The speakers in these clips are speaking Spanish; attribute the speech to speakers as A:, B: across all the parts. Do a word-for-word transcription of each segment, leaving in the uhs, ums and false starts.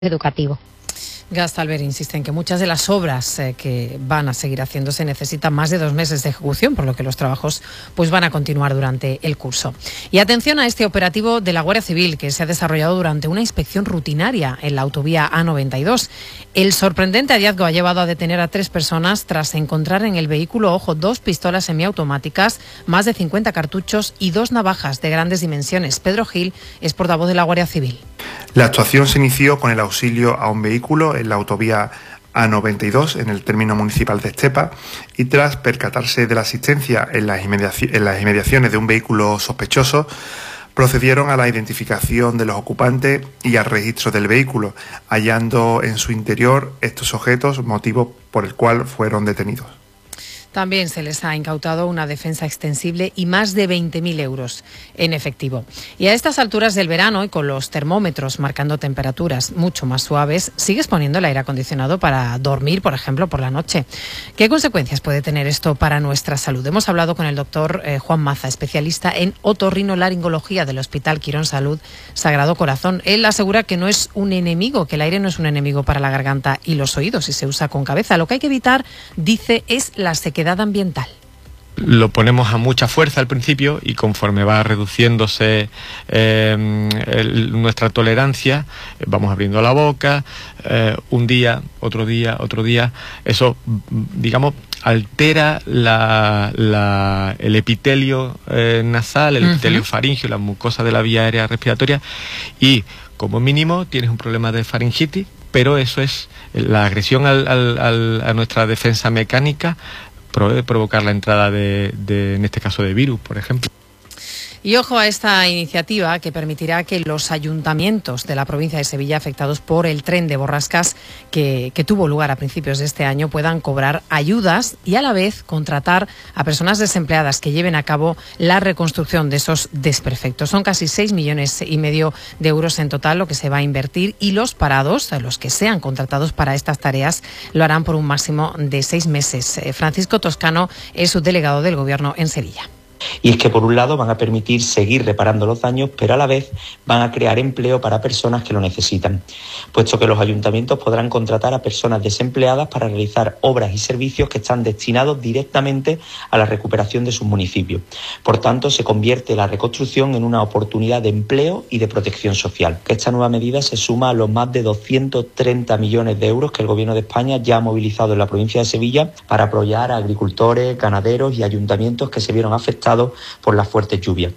A: educativo.
B: Gastalver insiste en que muchas de las obras eh, que van a seguir haciéndose necesitan más de dos meses de ejecución, por lo que los trabajos pues van a continuar durante el curso. Y atención a este operativo de la Guardia Civil que se ha desarrollado durante una inspección rutinaria en la autovía A noventa y dos. El sorprendente hallazgo ha llevado a detener a tres personas tras encontrar en el vehículo, ojo, dos pistolas semiautomáticas, más de cincuenta cartuchos y dos navajas de grandes dimensiones. Pedro Gil es portavoz de la Guardia Civil.
C: La actuación se inició con el auxilio a un vehículo en la autovía A noventa y dos, en el término municipal de Estepa, y tras percatarse de la asistencia en las, inmediaci- en las inmediaciones de un vehículo sospechoso, procedieron a la identificación de los ocupantes y al registro del vehículo, hallando en su interior estos objetos, motivo por el cual fueron detenidos.
B: También se les ha incautado una defensa extensible y más de veinte mil euros en efectivo. Y a estas alturas del verano y con los termómetros marcando temperaturas mucho más suaves, ¿sigues poniendo el aire acondicionado para dormir, por ejemplo, por la noche? ¿Qué consecuencias puede tener esto para nuestra salud? Hemos hablado con el doctor eh, Juan Maza, especialista en otorrinolaringología del Hospital Quirón Salud Sagrado Corazón. Él asegura que no es un enemigo, que el aire no es un enemigo para la garganta y los oídos si se usa con cabeza. Lo que hay que evitar, dice, es la sequedad ambiental.
D: Lo ponemos a mucha fuerza al principio y conforme va reduciéndose eh, el, nuestra tolerancia, vamos abriendo la boca, eh, un día, otro día, otro día. Eso, digamos, altera la, la, el epitelio eh, nasal, el uh-huh. epitelio faríngeo, la mucosa de la vía aérea respiratoria, y como mínimo tienes un problema de faringitis, pero eso es la agresión al, al, al, a nuestra defensa mecánica. Puede provocar la entrada de, de, en este caso, de virus, por ejemplo.
B: Y ojo a esta iniciativa que permitirá que los ayuntamientos de la provincia de Sevilla afectados por el tren de borrascas que, que tuvo lugar a principios de este año puedan cobrar ayudas y a la vez contratar a personas desempleadas que lleven a cabo la reconstrucción de esos desperfectos. Son casi seis millones y medio de euros en total lo que se va a invertir y los parados, los que sean contratados para estas tareas, lo harán por un máximo de seis meses. Francisco Toscano es subdelegado del Gobierno en Sevilla.
E: Y es que por un lado van a permitir seguir reparando los daños, pero a la vez van a crear empleo para personas que lo necesitan, puesto que los ayuntamientos podrán contratar a personas desempleadas para realizar obras y servicios que están destinados directamente a la recuperación de sus municipios. Por tanto, se convierte la reconstrucción en una oportunidad de empleo y de protección social. Esta nueva medida se suma a los más de doscientos treinta millones de euros que el Gobierno de España ya ha movilizado en la provincia de Sevilla para apoyar a agricultores, ganaderos y ayuntamientos que se vieron afectados por las fuertes lluvias.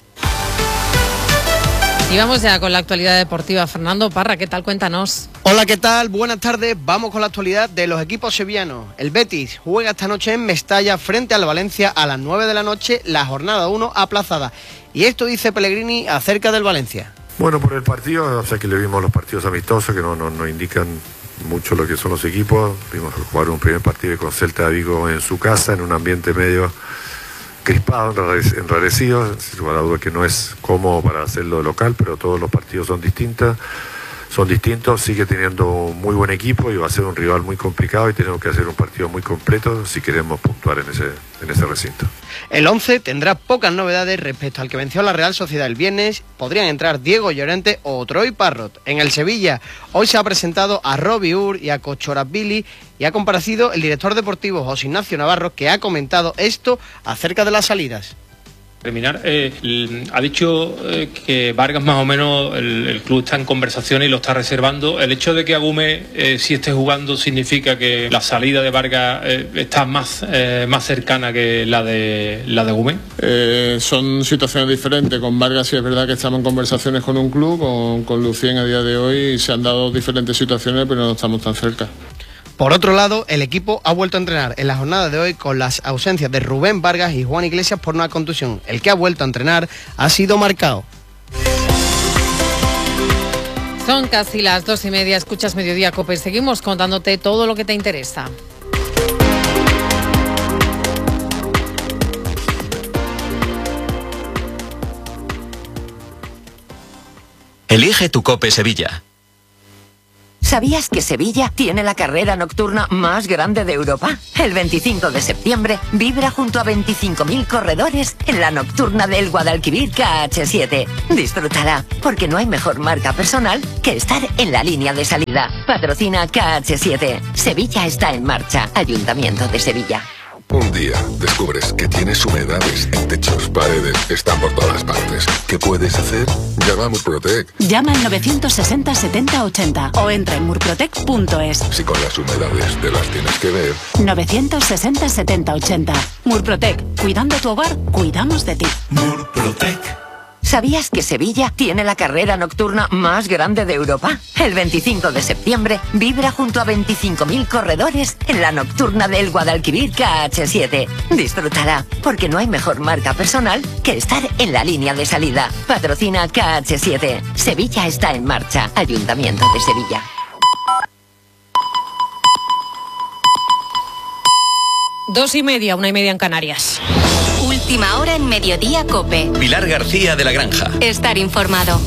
B: Y vamos ya con la actualidad deportiva. Fernando Parra, ¿qué tal? Cuéntanos.
F: Hola, ¿qué tal? Buenas tardes. Vamos con la actualidad de los equipos sevillanos. El Betis juega esta noche en Mestalla frente al Valencia a las nueve de la noche, la jornada uno aplazada. Y esto dice Pellegrini acerca del Valencia.
G: Bueno, por el partido, o sea que le vimos los partidos amistosos que no, no, no indican mucho lo que son los equipos. Vimos jugar un primer partido con Celta de Vigo en su casa, en un ambiente medio crispado, enrarecido, sin lugar a duda que no es cómodo para hacerlo local, pero todos los partidos son distintos, son distintos, sigue teniendo un muy buen equipo y va a ser un rival muy complicado y tenemos que hacer un partido muy completo si queremos puntuar en ese, en ese recinto.
F: El once tendrá pocas novedades respecto al que venció a la Real Sociedad el viernes. Podrían entrar Diego Llorente o Troy Parrott. En el Sevilla hoy se ha presentado a Robbie Ur y a Cocchorabili y ha comparecido el director deportivo José Ignacio Navarro, que ha comentado esto acerca de las salidas.
H: Terminar, eh, ha dicho eh, que Vargas más o menos el, el club está en conversaciones y lo está reservando. El hecho de que Agume eh, sí esté jugando significa que la salida de Vargas eh, está más, eh, más cercana que la de la de Agume.
I: Eh, son situaciones diferentes. Con Vargas sí es verdad que estamos en conversaciones con un club, con, con Lucien a día de hoy se han dado diferentes situaciones, pero no estamos tan cerca.
F: Por otro lado, el equipo ha vuelto a entrenar en la jornada de hoy con las ausencias de Rubén Vargas y Juan Iglesias por una contusión. El que ha vuelto a entrenar ha sido Marcao.
B: Son casi las dos y media, escuchas Mediodía Cope. Seguimos contándote todo lo que te interesa.
J: Elige tu Cope Sevilla.
A: ¿Sabías que Sevilla tiene la carrera nocturna más grande de Europa? El veinticinco de septiembre vibra junto a veinticinco mil corredores en la nocturna del Guadalquivir K H siete. Disfrútala, porque no hay mejor marca personal que estar en la línea de salida. Patrocina K H siete. Sevilla está en marcha. Ayuntamiento de Sevilla.
J: Un día descubres que tienes humedades en techos, paredes, están por todas partes. ¿Qué puedes hacer? Llama a Murprotec.
K: Llama al novecientos sesenta setenta ochenta o entra en murprotec punto es.
J: Si con las humedades te las tienes que ver.
K: novecientos sesenta setenta ochenta. Murprotec. Cuidando tu hogar, cuidamos de ti.
A: Murprotec. ¿Sabías que Sevilla tiene la carrera nocturna más grande de Europa? El veinticinco de septiembre vibra junto a veinticinco mil corredores en la nocturna del Guadalquivir K H siete. Disfrútala, porque no hay mejor marca personal que estar en la línea de salida. Patrocina K H siete. Sevilla está en marcha. Ayuntamiento de Sevilla.
B: Dos y media, una y media en Canarias.
L: Última hora en Mediodía COPE.
M: Pilar García de la Granja.
L: Estar informado.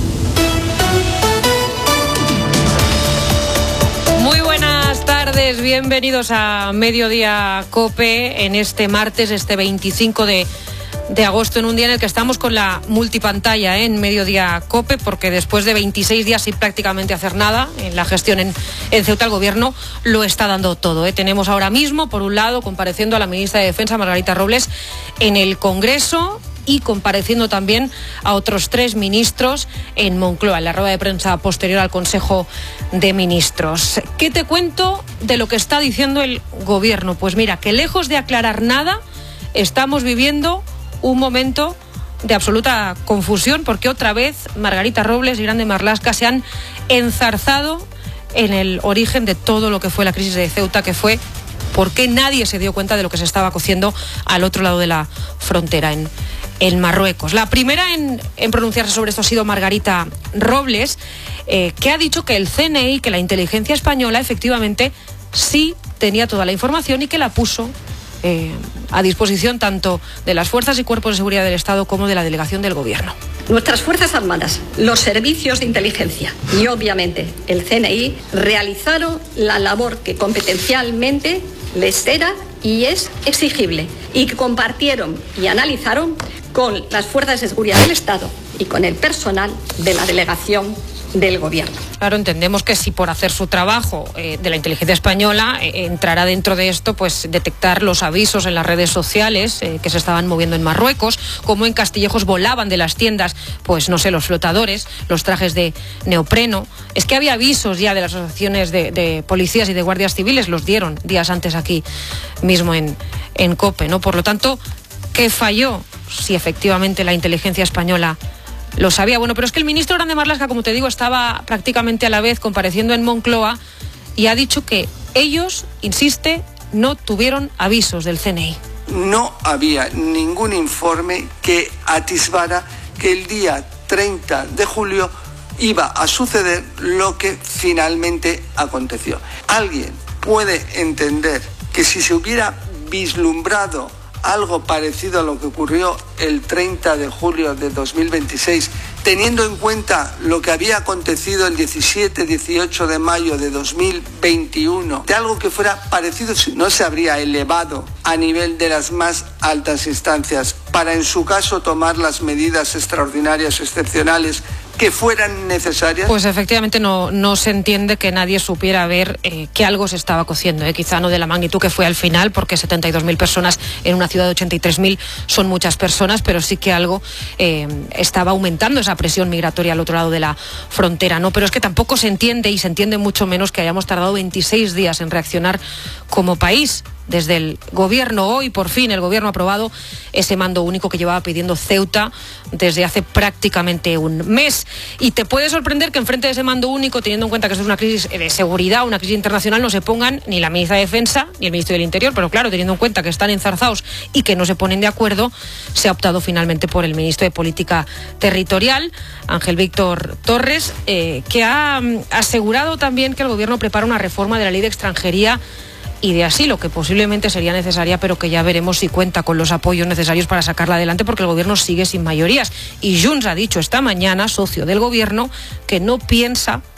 B: Muy buenas tardes, bienvenidos a Mediodía COPE en este martes, este veinticinco de agosto, en un día en el que estamos con la multipantalla, ¿eh? En Mediodía COPE, porque después de veintiséis días sin prácticamente hacer nada en la gestión en, en Ceuta, el gobierno lo está dando todo, ¿eh? Tenemos ahora mismo, por un lado, compareciendo a la ministra de Defensa, Margarita Robles, en el Congreso, y compareciendo también a otros tres ministros en Moncloa, en la rueda de prensa posterior al Consejo de Ministros. ¿Qué te cuento de lo que está diciendo el gobierno? Pues mira, que lejos de aclarar nada, estamos viviendo un momento de absoluta confusión, porque otra vez Margarita Robles y Grande Marlaska se han enzarzado en el origen de todo lo que fue la crisis de Ceuta, que fue porque nadie se dio cuenta de lo que se estaba cociendo al otro lado de la frontera, en, en Marruecos. La primera en, en pronunciarse sobre esto ha sido Margarita Robles, eh, que ha dicho que el C N I, que la inteligencia española, efectivamente sí tenía toda la información y que la puso Eh, a disposición tanto de las fuerzas y cuerpos de seguridad del Estado como de la delegación del Gobierno.
N: Nuestras Fuerzas Armadas, los servicios de inteligencia y obviamente el C N I realizaron la labor que competencialmente les era y es exigible, y que compartieron y analizaron con las fuerzas de seguridad del Estado y con el personal de la delegación del Gobierno.
B: Claro, entendemos que si por hacer su trabajo eh, de la inteligencia española eh, entrará dentro de esto, pues detectar los avisos en las redes sociales eh, que se estaban moviendo en Marruecos, como en Castillejos volaban de las tiendas, pues no sé, los flotadores, los trajes de neopreno. Es que había avisos ya de las asociaciones de, de policías y de guardias civiles, los dieron días antes aquí mismo en, en COPE, ¿no? Por lo tanto, ¿qué falló? Si efectivamente la inteligencia española lo sabía. Bueno, pero es que el ministro Grande Marlaska, como te digo, estaba prácticamente a la vez compareciendo en Moncloa y ha dicho que ellos, insiste, no tuvieron avisos del C N I.
O: No había ningún informe que atisbara que el día treinta de julio iba a suceder lo que finalmente aconteció. ¿Alguien puede entender que si se hubiera vislumbrado algo parecido a lo que ocurrió el treinta de julio de dos mil veintiséis, teniendo en cuenta lo que había acontecido el diecisiete dieciocho de mayo de dos mil veintiuno, de algo que fuera parecido, no se habría elevado a nivel de las más altas instancias para, en su caso, tomar las medidas extraordinarias, excepcionales que fueran necesarias?
B: Pues efectivamente no, no se entiende que nadie supiera ver eh, que algo se estaba cociendo, eh, quizá no de la magnitud que fue al final, porque setenta y dos mil personas en una ciudad de ochenta y tres mil son muchas personas, pero sí que algo eh, estaba aumentando esa presión migratoria al otro lado de la frontera, ¿no? Pero es que tampoco se entiende, y se entiende mucho menos, que hayamos tardado veintiséis días en reaccionar como país. Desde el gobierno, hoy por fin el gobierno ha aprobado ese mando único que llevaba pidiendo Ceuta desde hace prácticamente un mes. Y te puede sorprender que enfrente de ese mando único, teniendo en cuenta que esto es una crisis de seguridad, una crisis internacional, no se pongan ni la ministra de Defensa ni el ministro del Interior. Pero claro, teniendo en cuenta que están enzarzados y que no se ponen de acuerdo, se ha optado finalmente por el ministro de Política Territorial, Ángel Víctor Torres, eh, que ha mm, asegurado también que el gobierno prepara una reforma de la ley de extranjería y de asilo, que posiblemente sería necesaria, pero que ya veremos si cuenta con los apoyos necesarios para sacarla adelante, porque el gobierno sigue sin mayorías. Y Junts ha dicho esta mañana, socio del gobierno, que no piensa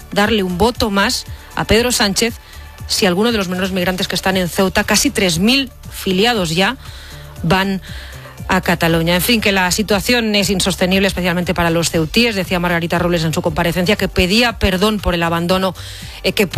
M: darle un voto más a Pedro Sánchez si alguno de los menores migrantes que están en Ceuta, casi tres mil filiados ya, van a Cataluña. En fin, que la situación es insostenible, especialmente para los ceutíes. Decía Margarita Robles en su comparecencia que pedía perdón por el abandono eh, que